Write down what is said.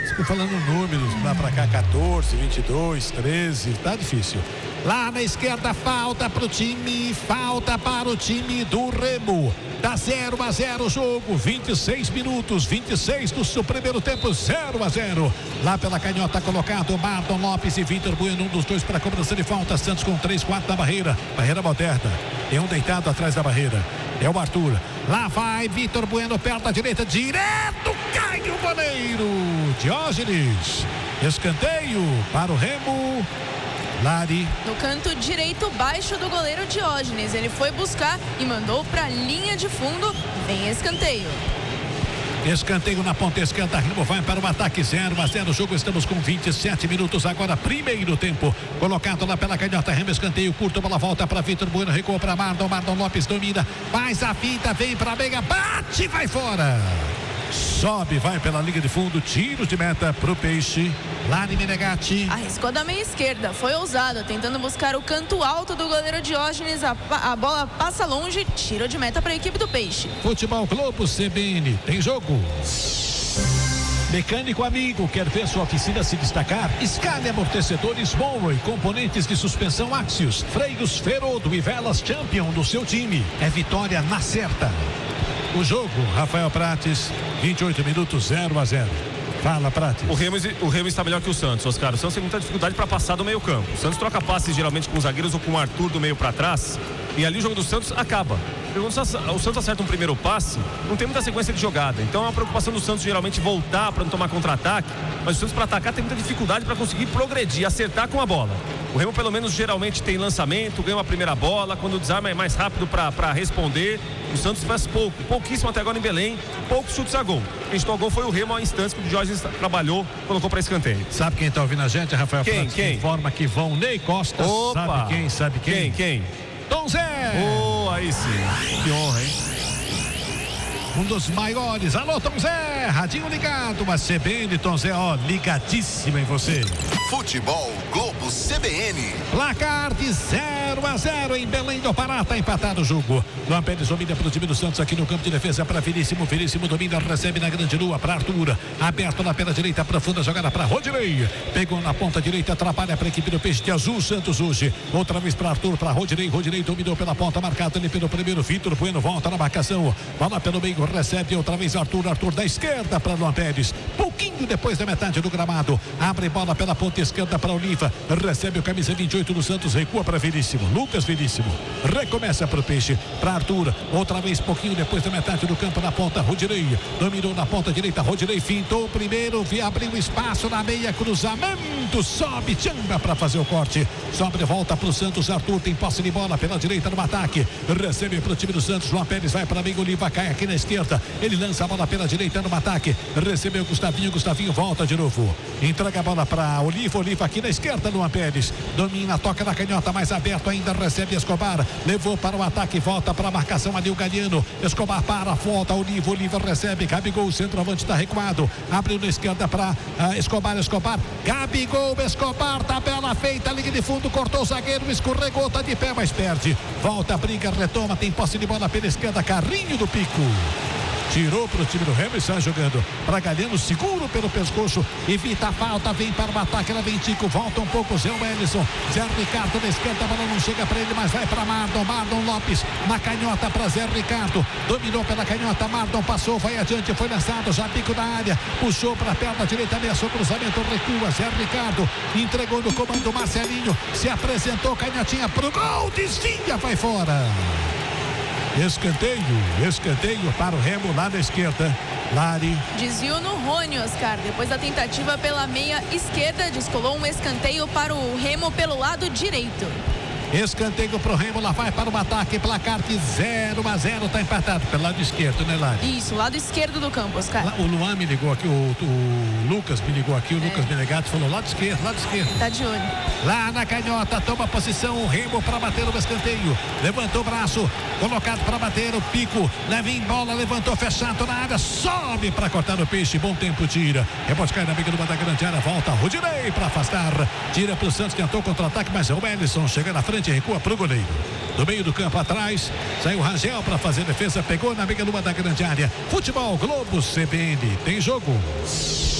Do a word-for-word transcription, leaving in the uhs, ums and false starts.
Estou falando números, lá pra cá, quatorze, vinte e dois, treze, tá difícil. Lá na esquerda, falta pro time, falta para o time do Remo. Dá zero a zero o jogo, vinte e seis minutos, vinte e seis do seu primeiro tempo, zero a zero. Lá pela canhota colocado Marlon Lopes e Vitor Bueno, um dos dois para a cobrança de falta. Santos com três, quatro na barreira, barreira moderna. Tem um deitado atrás da barreira, é o Arthur. Lá vai Vitor Bueno, perto da direita, direto, cai o goleiro Diógenes. Escanteio para o Remo. Lari. No canto direito baixo do goleiro Diógenes. Ele foi buscar e mandou para a linha de fundo. Vem escanteio. Escanteio na ponta esquerda. Remo vai para o ataque, zero a zero. O jogo, estamos com vinte e sete minutos agora, primeiro tempo. Colocado lá pela canhota. Remo, escanteio curto, bola volta para Vitor Bueno, recuou para Marlon. Marlon Lopes domina, faz a finta, vem para a meia, bate, vai fora. Sobe, vai pela linha de fundo, tiro de meta pro Peixe. Lari Menegatti. Arriscou da meia esquerda, foi ousado, tentando buscar o canto alto do goleiro Diógenes. A, a bola passa longe, tiro de meta para a equipe do Peixe. Futebol Globo C B N, tem jogo. Mecânico amigo, quer ver sua oficina se destacar? Escale amortecedores Monroe, componentes de suspensão Axios, freios Ferodo e velas Champion do seu time. É vitória na certa. O jogo, Rafael Prates, vinte e oito minutos, zero a zero. Fala, Prates. O Remo, o Remo está melhor que o Santos, Oscar. O Santos tem muita dificuldade para passar do meio campo. O Santos troca passes geralmente com os zagueiros ou com o Arthur do meio para trás. E ali o jogo do Santos acaba. Quando o Santos acerta um primeiro passe, não tem muita sequência de jogada. Então é uma preocupação do Santos geralmente voltar para não tomar contra-ataque. Mas o Santos, para atacar, tem muita dificuldade para conseguir progredir, acertar com a bola. O Remo, pelo menos, geralmente tem lançamento, ganha uma primeira bola. Quando o desarme é mais rápido para responder. O Santos faz pouco, pouquíssimo até agora em Belém. Poucos chutes a gol. Quem chutou a gol foi o Remo, a instância que o Jorge trabalhou, colocou para escanteio. Sabe quem está ouvindo a gente, Rafael? Quem? Prates, Quem? Informa que vão Ney Costa. Opa. Sabe quem? Sabe quem? Quem? Quem? Tom Zé. Oh, aí sim. Que honra, hein? Um dos maiores. Alô, Tom Zé. Radinho ligado. Uma C B N, Tom Zé, ó, ligadíssima em você. Futebol Globo C B N. Placar de zero a zero em Belém do Pará. Está empatado o jogo. Luan Pérez domina para o time do Santos aqui no campo de defesa para Veríssimo. Veríssimo domina, recebe na grande lua para Arthur. Aberto na perna direita, profunda jogada para Rodinei. Pegou na ponta direita, atrapalha para a equipe do Peixe de Azul. Santos hoje. Outra vez para Arthur, para Rodinei. Rodinei dominou pela ponta, marcado ali pelo primeiro. Vitor Bueno volta na marcação. Bola pelo meio, recebe outra vez Arthur. Arthur da esquerda para Luan Pérez. Pouquinho depois da metade do gramado. Abre bola pela ponta esquerda para Oliva. Recebe o camisa vinte e oito do Santos. Recua para Veríssimo. Lucas Veríssimo. Recomeça para o Peixe. Para Arthur. Outra vez, pouquinho depois da metade do campo na ponta. Rodinei. Dominou na ponta direita. Rodinei fintou o primeiro. Abriu espaço na meia. Cruzamento. Sobe. Chamba para fazer o corte. Sobe de volta para o Santos. Arthur tem posse de bola pela direita no ataque. Recebe para o time do Santos. Luan Pérez vai para meio. Oliva cai aqui na esquerda. Ele lança a bola pela direita no ataque. Recebeu o Gustavinho. Gustavinho volta de novo. Entrega a bola para Oliva. Oliva aqui na esquerda. Luan Pérez domina, toca na canhota, mais aberto ainda. Recebe Escobar. Levou para o ataque. Volta para a marcação ali o Galiano. Escobar para, volta. Oliva. Oliva recebe. Gabigol, o centroavante está recuado. Abriu na esquerda para uh, Escobar. Escobar. Gabigol. Escobar. Tabela feita. Liga de fundo. Cortou o zagueiro. Escorregou. Tá de pé, mas perde. Volta, briga, retoma. Tem posse de bola pela esquerda. Carrinho do Pico. Tirou para o time do Remo e sai jogando para Galiano, seguro pelo pescoço, evita a falta, vem para o ataque, ela vem Tico, volta um pouco Zé Wellison, Zé Ricardo na esquerda, a bola não chega para ele, mas vai para Marlon, Marlon Lopes na canhota para Zé Ricardo, dominou pela canhota, Marlon passou, vai adiante, foi lançado, já bico da área, puxou para a perna direita, ameaçou cruzamento, recua, Zé Ricardo, entregou no comando Marcelinho, se apresentou, canhotinha pro gol, desvia, vai fora. Escanteio, escanteio para o Remo lá da esquerda. Lari. Desvio no Rony, Oscar. Depois da tentativa pela meia esquerda, descolou um escanteio para o Remo pelo lado direito. Escanteio pro Remo, lá vai para o ataque, placar de zero a zero, tá empatado pelo lado esquerdo, né, Lari? Isso, lado esquerdo do campo, Oscar. Lá, o Luan me ligou aqui, o, o Lucas me ligou aqui, o é. Lucas Menegatti falou lado esquerdo, lado esquerdo. Tá de olho. Lá na canhota, toma posição o Remo para bater o escanteio, levantou o braço, colocado para bater o Pico, leva em bola, levantou fechado na área, sobe para cortar o Peixe, bom tempo, tira, rebote cai na amiga do da grande área, volta, Rodinei para afastar, tira para o Santos, tentou contra-ataque, mas é o Wellison, chega na frente, recua para o goleiro. Do meio do campo atrás, saiu o Rangel para fazer defesa, pegou na amiga do da grande área. Futebol Globo C B N, tem jogo.